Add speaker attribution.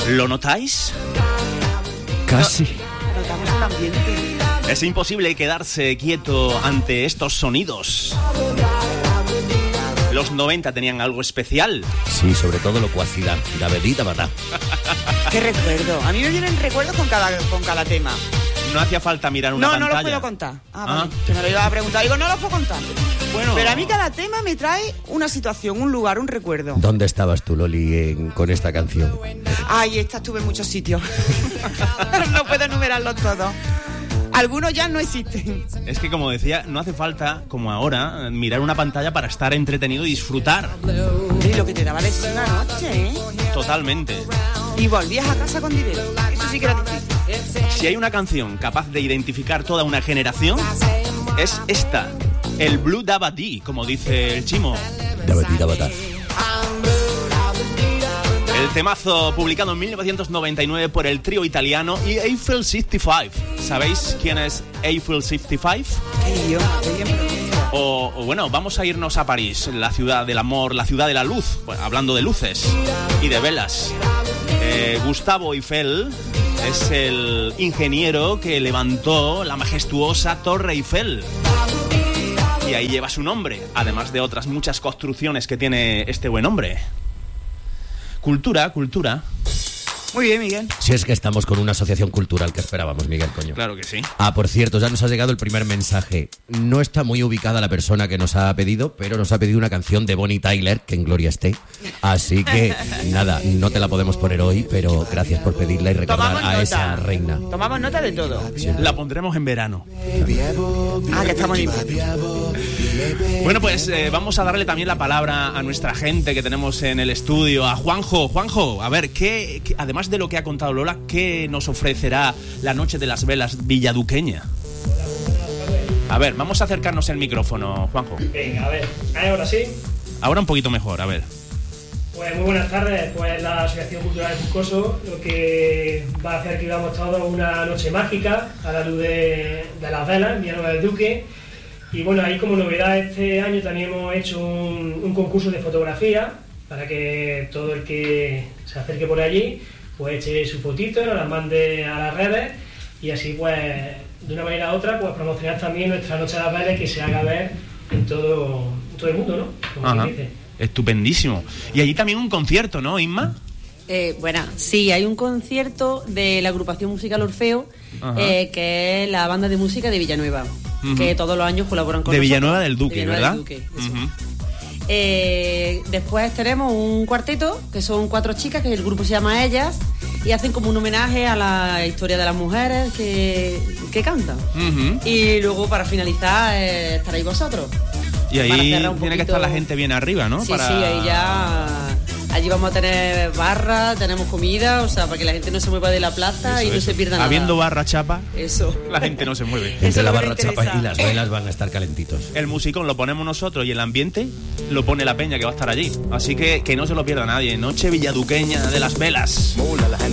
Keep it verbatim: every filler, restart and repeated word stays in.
Speaker 1: ¿Lo notáis?
Speaker 2: Casi.
Speaker 3: No, notamos el ambiente.
Speaker 1: Es imposible quedarse quieto ante estos sonidos. Los noventa tenían algo especial.
Speaker 2: Sí, sobre todo locuacidad. Davedita, batá.
Speaker 3: Qué recuerdo. A mí me vienen recuerdos con cada, con cada tema.
Speaker 1: No hacía falta mirar una
Speaker 3: no,
Speaker 1: pantalla.
Speaker 3: No, no los puedo contar. Ah,
Speaker 1: Ah.
Speaker 3: vale. Que me lo iba a preguntar. Digo, no los puedo contar.
Speaker 1: Bueno.
Speaker 3: Pero a mí cada tema me trae una situación, un lugar, un recuerdo.
Speaker 2: ¿Dónde estabas tú, Loli, en- con esta canción?
Speaker 3: Ay, esta estuve en muchos sitios. No puedo enumerarlos todos. Algunos ya no existen.
Speaker 1: Es que, como decía, no hace falta, como ahora, mirar una pantalla para estar entretenido y disfrutar.
Speaker 3: Y lo que te daba de sí una noche, ¿eh?
Speaker 1: Totalmente.
Speaker 3: Y volvías a casa con dinero. Eso sí que era difícil.
Speaker 1: Si hay una canción capaz de identificar toda una generación, es esta. El Blue Dabadi, como dice el Chimo.
Speaker 2: Davedita, batá.
Speaker 1: El temazo publicado en mil novecientos noventa y nueve por el trío italiano y Eiffel sesenta y cinco. ¿Sabéis quién es Eiffel sesenta y cinco?
Speaker 3: Qué lío, qué bien pronunciado.
Speaker 1: O, o bueno, vamos a irnos a París, la ciudad del amor, la ciudad de la luz, bueno, hablando de luces y de velas. Eh, Gustavo Eiffel es el ingeniero que levantó la majestuosa Torre Eiffel. Y ahí lleva su nombre, además de otras muchas construcciones que tiene este buen hombre. Cultura, cultura.
Speaker 3: Muy bien, Miguel.
Speaker 2: Si es que estamos con una asociación cultural que esperábamos, Miguel, coño.
Speaker 1: Claro que sí.
Speaker 2: Ah, por cierto, ya nos ha llegado el primer mensaje. No está muy ubicada la persona que nos ha pedido, pero nos ha pedido una canción de Bonnie Tyler, que en gloria esté. Así que, nada, no te la podemos poner hoy, pero gracias por pedirla y recordar
Speaker 3: Tomamos
Speaker 2: a
Speaker 3: nota.
Speaker 2: esa reina.
Speaker 3: Tomamos nota de todo.
Speaker 1: La pondremos en verano.
Speaker 3: Ah, que estamos en
Speaker 1: Bueno, pues eh, vamos a darle también la palabra a nuestra gente que tenemos en el estudio, a Juanjo. Juanjo, a ver, ¿qué, qué, además de lo que ha contado Lola, qué nos ofrecerá la Noche de las Velas villaduqueña? A ver, vamos a acercarnos el micrófono, Juanjo.
Speaker 4: Venga, a ver, ahora sí.
Speaker 1: Ahora un poquito mejor, a ver.
Speaker 4: Pues muy buenas tardes. Pues la Asociación Cultural de Buscoso lo que va a hacer que vivamos todos una noche mágica a la luz de, de las velas en Villanueva del Duque. Y bueno, ahí como novedad este año también hemos hecho un, un concurso de fotografía para que todo el que se acerque por allí pues eche su fotito, nos las mande a las redes y así pues de una manera u otra pues promocionar también nuestra Noche de las Velas que se haga ver en todo, en todo el mundo, ¿no? Como
Speaker 1: Ajá.
Speaker 4: quien dice.
Speaker 1: Estupendísimo. Y allí también un concierto, ¿no, Inma?
Speaker 5: Eh, bueno, sí, hay un concierto de la agrupación musical Orfeo, eh, que es la banda de música de Villanueva,
Speaker 1: Ujú.
Speaker 5: que todos los años colaboran con
Speaker 1: De
Speaker 5: nosotros.
Speaker 1: Villanueva del Duque,
Speaker 5: De Villanueva
Speaker 1: ¿verdad?
Speaker 5: del Duque, eso.
Speaker 1: Ujú.
Speaker 5: Eh, después tenemos un cuarteto, que son cuatro chicas, que el grupo se llama Ellas, y hacen como un homenaje a la historia de las mujeres que, que cantan.
Speaker 1: Ujú.
Speaker 5: Y luego, para finalizar, eh, estaréis vosotros.
Speaker 1: Y
Speaker 5: Para
Speaker 1: ahí
Speaker 5: cerrar un
Speaker 1: tiene que
Speaker 5: poquito-
Speaker 1: estar la gente bien arriba, ¿no?
Speaker 5: Sí,
Speaker 1: Para-
Speaker 5: sí, ahí ya... Allí vamos a tener barra, tenemos comida, o sea, para que la gente no se mueva de la plaza
Speaker 1: Eso,
Speaker 5: y no
Speaker 1: eso.
Speaker 5: se pierda nada.
Speaker 1: Habiendo barra chapa,
Speaker 5: Eso.
Speaker 1: la gente no se mueve.
Speaker 5: Eso
Speaker 2: Entre
Speaker 5: es
Speaker 2: la
Speaker 5: lo que me
Speaker 2: barra chapa
Speaker 5: interesa.
Speaker 2: y las velas van a estar calentitos.
Speaker 1: El musicón lo ponemos nosotros y el ambiente lo pone la peña que va a estar allí. Así que que no se lo pierda nadie. Noche villaduqueña de las velas.